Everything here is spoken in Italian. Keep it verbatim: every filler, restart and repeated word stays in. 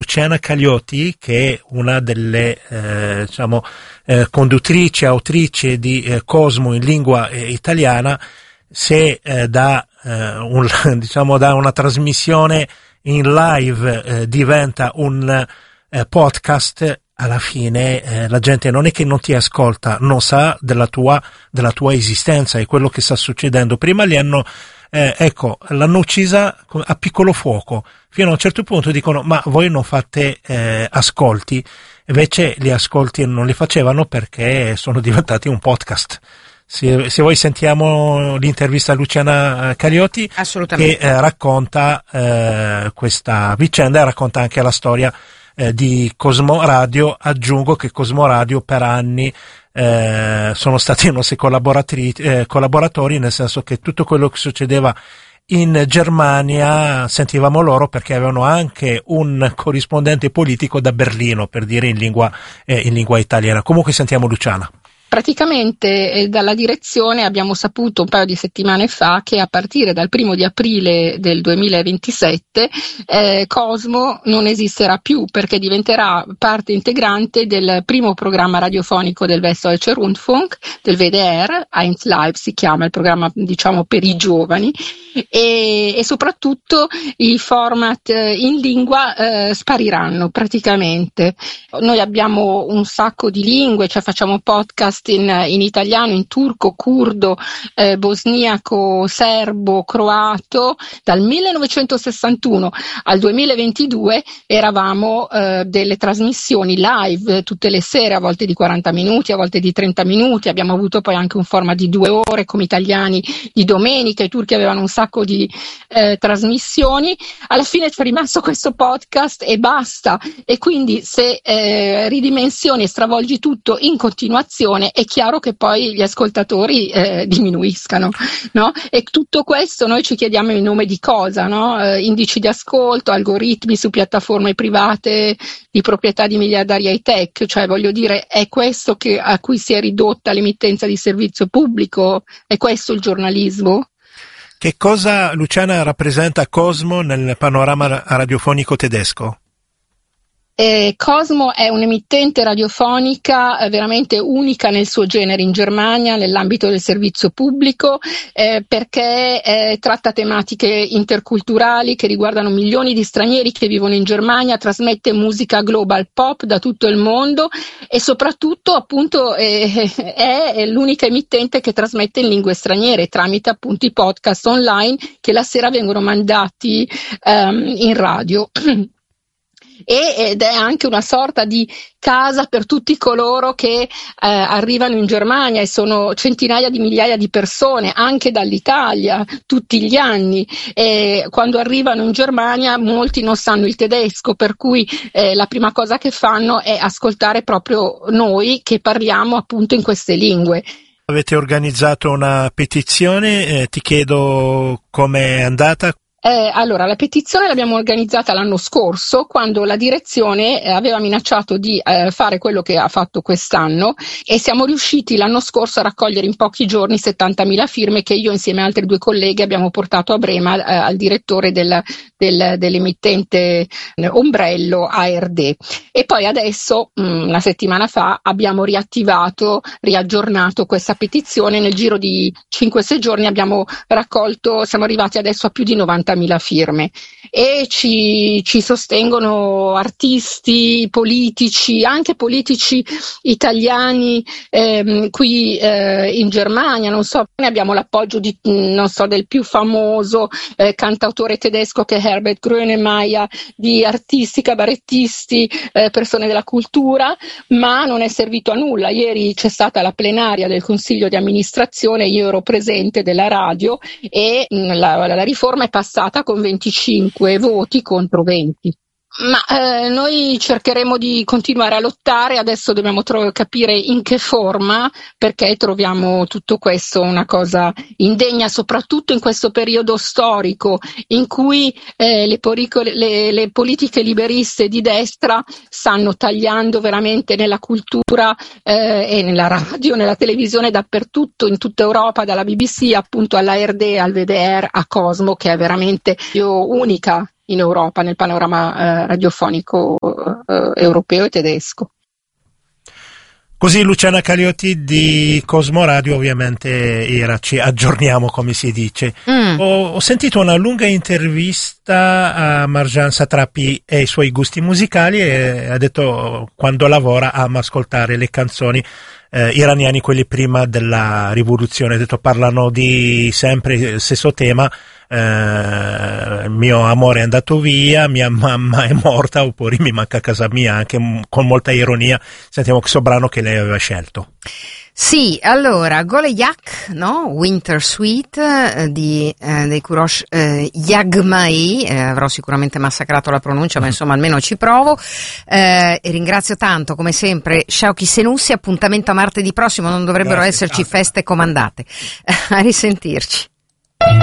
Luciana Cagliotti, che è una delle eh, diciamo eh, conduttrici, autrici di eh, Cosmo in lingua eh, italiana, se eh, da eh, un, diciamo da una trasmissione in live eh, diventa un eh, podcast, alla fine eh, la gente non è che non ti ascolta, non sa della tua della tua esistenza e quello che sta succedendo. Prima li hanno eh, ecco l'hanno uccisa a piccolo fuoco, fino a un certo punto dicono ma voi non fate eh, ascolti, invece gli ascolti non li facevano perché sono diventati un podcast. Se, se voi sentiamo l'intervista a Luciana Cagliotti che eh, racconta eh, questa vicenda e racconta anche la storia eh, di Cosmo Radio. Aggiungo che Cosmo Radio per anni eh, sono stati i nostri collaboratori, eh, collaboratori, nel senso che tutto quello che succedeva in Germania sentivamo loro, perché avevano anche un corrispondente politico da Berlino, per dire in lingua, eh, in lingua italiana. Comunque sentiamo Luciana. Praticamente eh, dalla direzione abbiamo saputo un paio di settimane fa che a partire dal primo di aprile del duemilaventisette eh, Cosmo non esisterà più, perché diventerà parte integrante del primo programma radiofonico del Westdeutscher Rundfunk, del W D R, eins Live si chiama, il programma diciamo per i giovani, e, e soprattutto i format in lingua eh, spariranno praticamente. Noi abbiamo un sacco di lingue, cioè facciamo podcast In, in italiano, in turco, curdo, eh, bosniaco, serbo, croato. Dal millenovecentosessantuno al duemilaventidue eravamo eh, delle trasmissioni live tutte le sere, a volte di quaranta minuti, a volte di trenta minuti. Abbiamo avuto poi anche un format di due ore come Italiani di domenica. I turchi avevano un sacco di eh, trasmissioni. Alla fine c'è rimasto questo podcast e basta, e quindi se eh, ridimensioni e stravolgi tutto in continuazione è chiaro che poi gli ascoltatori eh, diminuiscano, no? E tutto questo noi ci chiediamo in nome di cosa, no? Eh, indici di ascolto, algoritmi su piattaforme private di proprietà di miliardari high tech, cioè voglio dire, è questo che, a cui si è ridotta l'emittenza di servizio pubblico? È questo il giornalismo? Che cosa, Luciana, rappresenta Cosmo nel panorama radiofonico tedesco? Eh, Cosmo è un'emittente radiofonica eh, veramente unica nel suo genere in Germania, nell'ambito del servizio pubblico, eh, perché eh, tratta tematiche interculturali che riguardano milioni di stranieri che vivono in Germania, trasmette musica global pop da tutto il mondo e soprattutto appunto eh, è l'unica emittente che trasmette in lingue straniere tramite appunto i podcast online che la sera vengono mandati um, in radio. Ed è anche una sorta di casa per tutti coloro che eh, arrivano in Germania, e sono centinaia di migliaia di persone anche dall'Italia tutti gli anni, e quando arrivano in Germania molti non sanno il tedesco, per cui eh, la prima cosa che fanno è ascoltare proprio noi che parliamo appunto in queste lingue. Avete organizzato una petizione, eh, ti chiedo com'è andata. Eh, allora, la petizione l'abbiamo organizzata l'anno scorso, quando la direzione eh, aveva minacciato di eh, fare quello che ha fatto quest'anno, e siamo riusciti l'anno scorso a raccogliere in pochi giorni settantamila firme che io insieme a altri due colleghi abbiamo portato a Brema eh, al direttore del, del, dell'emittente eh, ombrello A R D. E poi adesso, mh, una settimana fa, abbiamo riattivato, riaggiornato questa petizione. Nel giro di cinque sei giorni abbiamo raccolto, siamo arrivati adesso a più di novanta mila firme, e ci, ci sostengono artisti, politici, anche politici italiani ehm, qui eh, in Germania. Non so, noi abbiamo l'appoggio di, non so, del più famoso eh, cantautore tedesco che è Herbert Grönemeyer, di artisti, cabarettisti, eh, persone della cultura, ma non è servito a nulla. Ieri c'è stata la plenaria del consiglio di amministrazione, io ero presente, della radio, e mh, la, la riforma è passata con venticinque voti contro venti. Ma eh, noi cercheremo di continuare a lottare. Adesso dobbiamo tro- capire in che forma, perché troviamo tutto questo una cosa indegna, soprattutto in questo periodo storico in cui eh, le, poricole, le, le politiche liberiste di destra stanno tagliando veramente nella cultura eh, e nella radio, nella televisione, dappertutto, in tutta Europa, dalla B B C appunto alla R D, al W D R, a Cosmo, che è veramente unica in Europa, nel panorama eh, radiofonico eh, europeo e tedesco. Così Luciana Cagliotti di Cosmo Radio, ovviamente era, ci aggiorniamo come si dice. Mm. Ho, ho sentito una lunga intervista a Marjane Satrapi e i suoi gusti musicali e ha detto quando lavora ama ascoltare le canzoni eh, iraniani, quelli prima della rivoluzione. Ha detto parlano di sempre il stesso tema. Eh, mio amore è andato via, mia mamma è morta, oppure mi manca casa mia, anche con molta ironia. Sentiamo questo brano che lei aveva scelto. Sì, allora Goleyak, no? Winter Sweet eh, di eh, dei Kurosh eh, Yagmai, eh, avrò sicuramente massacrato la pronuncia, ma insomma almeno ci provo. Eh, e ringrazio tanto come sempre Shauki Senussi. Appuntamento a martedì prossimo, non dovrebbero Grazie, esserci ciao. Feste comandate. A risentirci.